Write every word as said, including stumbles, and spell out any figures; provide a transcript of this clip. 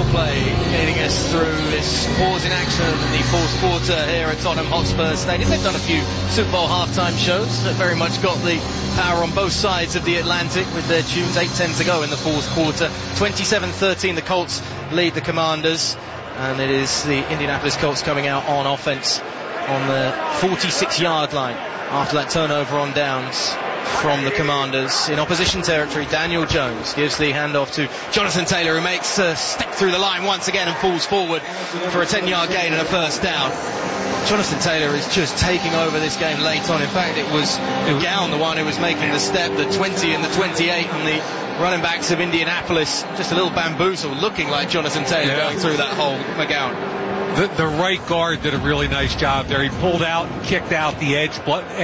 play leading us through this pause in action in the fourth quarter here at Tottenham Hotspur Stadium. They've done a few Super Bowl halftime shows that very much got the power on both sides of the Atlantic with their tunes. eight ten to go in the fourth quarter. twenty-seven thirteen, the Colts lead the Commanders, and it is the Indianapolis Colts coming out on offense on the forty-six yard line after that turnover on downs from the Commanders. In opposition territory, Daniel Jones gives the handoff to Jonathan Taylor, who makes a step through the line once again and falls forward for a ten yard gain and a first down. Jonathan Taylor is just taking over this game late on. In fact, it was McGowan, the one who was making the step, the twenty and the twenty-eight, and the running backs of Indianapolis just a little bamboozle, looking like Jonathan Taylor yeah. going through that hole. McGowan. The, the right guard did a really nice job there. He pulled out and kicked out the edge